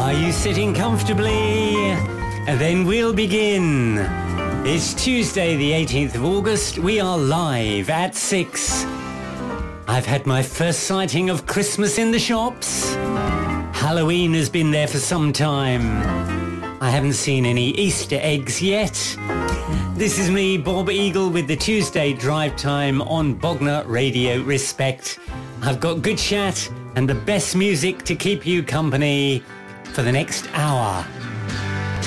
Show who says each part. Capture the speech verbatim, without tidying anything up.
Speaker 1: Are you sitting comfortably? Then we'll begin. It's Tuesday the eighteenth of August. We are live at six. I've had my first sighting of Christmas in the shops. Halloween has been there for some time. I haven't seen any Easter eggs yet. This is me, Bob Eagle, with the Tuesday Drive Time on Bognor Radio Respect. I've got good chat and the best music to keep you company for the next hour.